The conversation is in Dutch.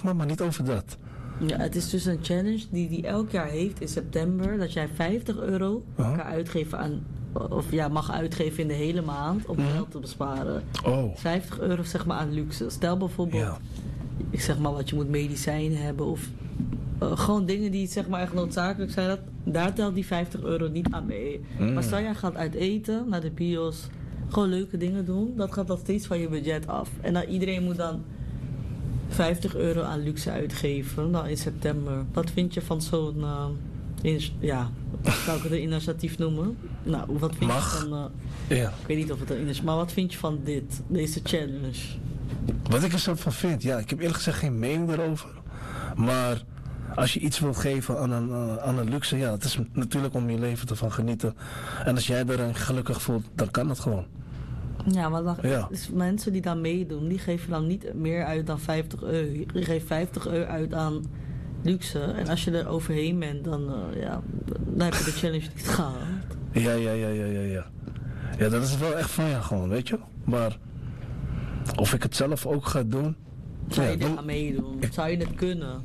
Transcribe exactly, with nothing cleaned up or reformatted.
zeg maar, maar niet over dat. Ja, het is dus een challenge die hij elk jaar heeft in september. Dat jij vijftig euro Uh-huh. kan uitgeven aan... Of ja, mag uitgeven in de hele maand om Mhm. geld te besparen. Oh, vijftig euro zeg maar aan luxe. Stel bijvoorbeeld, ja. ik zeg maar wat je moet medicijnen hebben. Of uh, gewoon dingen die zeg maar echt noodzakelijk zijn. Dat, daar telt die vijftig euro niet aan mee. Mm. Maar stel jij gaat uit eten, naar de bios. Gewoon leuke dingen doen. Dat gaat dan steeds van je budget af. En dan iedereen moet dan vijftig euro aan luxe uitgeven. Dan in september. Wat vind je van zo'n... Uh, in, ja, zou ik het een initiatief noemen? Nou, wat vind Mag. je van... Uh, Ja. ik weet niet of het een initiatief is, maar wat vind je van dit? Deze challenge? Wat ik er zo van vind, ja, ik heb eerlijk gezegd geen mening erover. Maar als je iets wilt geven aan een, uh, aan een luxe, ja, het is natuurlijk om je leven te van genieten. En als jij er gelukkig voelt, dan kan het gewoon. Ja, maar dan, Ja. dus mensen die dan meedoen, die geven dan niet meer uit dan vijftig euro. Die geven vijftig euro uit aan luxe. En als je er overheen bent, dan, uh, ja, dan heb je de challenge niet gehaald. Ja, ja, ja, ja, ja, ja. Ja, dat is wel echt van ja gewoon, weet je. Maar of ik het zelf ook ga doen... Zou je ja, dit dan- gaan meedoen? Zou je het kunnen?